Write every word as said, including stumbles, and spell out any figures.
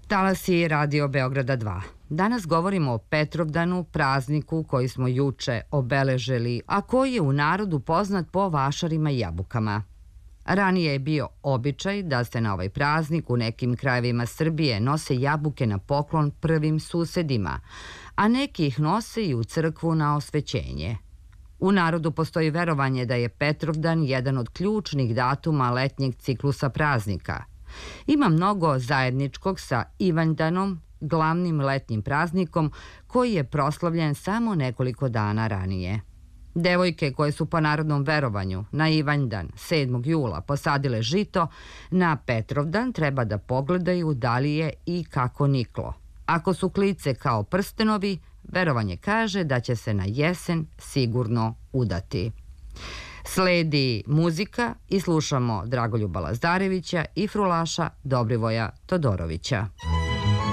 Talasi Radio Beograda dva. Danas govorimo o Petrovdanu, prazniku koji smo juče obeležili, a koji je u narodu poznat po vašarima i jabukama. Ranije je bio običaj da se na ovaj praznik u nekim krajevima Srbije nose jabuke na poklon prvim susedima, a neki ih nose i u crkvu na osvećenje. U narodu postoji verovanje da je Petrovdan jedan od ključnih datuma letnjeg ciklusa praznika. Ima mnogo zajedničkog sa Ivanjdanom, glavnim letnjim praznikom koji je proslavljen samo nekoliko dana ranije. Devojke koje su po narodnom verovanju na Ivanjdan sedmog jula posadile žito, na Petrovdan treba da pogledaju da li je i kako niklo. Ako su klice kao prstenovi, verovanje kaže da će se na jesen sigurno udati. Sledi muzika i slušamo Dragoljuba Lazarevića i frulaša Dobrivoja Todorovića.